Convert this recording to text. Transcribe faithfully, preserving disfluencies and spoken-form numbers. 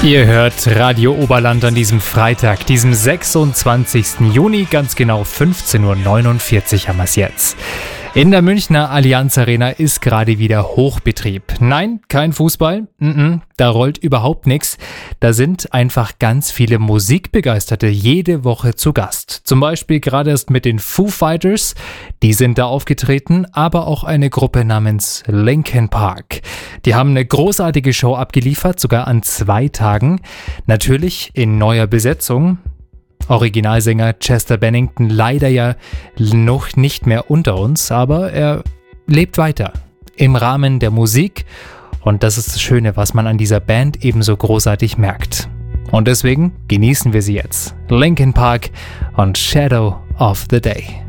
Ihr hört Radio Oberland an diesem Freitag, diesem sechsundzwanzigsten Juni, ganz genau fünfzehn Uhr neunundvierzig haben wir es jetzt. In der Münchner Allianz Arena ist gerade wieder Hochbetrieb. Nein, kein Fußball, Mm-mm, da rollt überhaupt nichts. Da sind einfach ganz viele Musikbegeisterte jede Woche zu Gast. Zum Beispiel gerade erst mit den Foo Fighters, die sind da aufgetreten, aber auch eine Gruppe namens Linkin Park. Die haben eine großartige Show abgeliefert, sogar an zwei Tagen. Natürlich in neuer Besetzung. Originalsänger Chester Bennington leider ja noch nicht mehr unter uns, aber er lebt weiter im Rahmen der Musik und das ist das Schöne, was man an dieser Band ebenso großartig merkt. Und deswegen genießen wir sie jetzt. Linkin Park und Shadow of the Day.